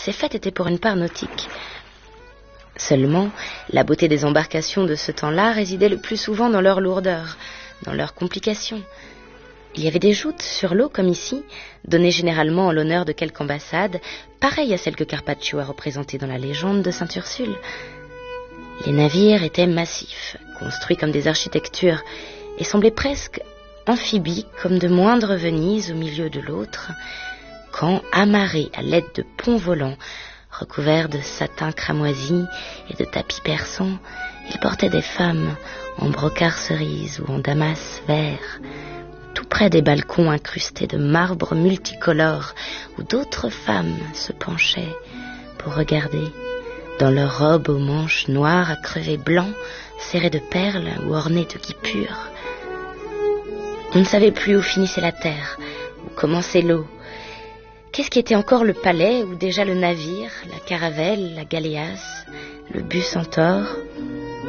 ces fêtes étaient pour une part nautiques. Seulement, la beauté des embarcations de ce temps-là résidait le plus souvent dans leur lourdeur, dans leurs complications. Il y avait des joutes sur l'eau comme ici, données généralement en l'honneur de quelque ambassade, pareille à celle que Carpaccio a représentée dans la légende de Sainte Ursule. Les navires étaient massifs, construits comme des architectures, et semblaient presque amphibies comme de moindres Venises au milieu de l'autre, quand, amarrés à l'aide de ponts volants, recouverts de satin cramoisi et de tapis persans, ils portaient des femmes en brocart cerise ou en damas vert, tout près des balcons incrustés de marbre multicolore où d'autres femmes se penchaient pour regarder, dans leurs robes aux manches noires à crevés blancs, serrées de perles ou ornées de guipures. On ne savait plus où finissait la terre, où commençait l'eau. Qu'est-ce qui était encore le palais ou déjà le navire, la caravelle, la galéasse, le bus centaure?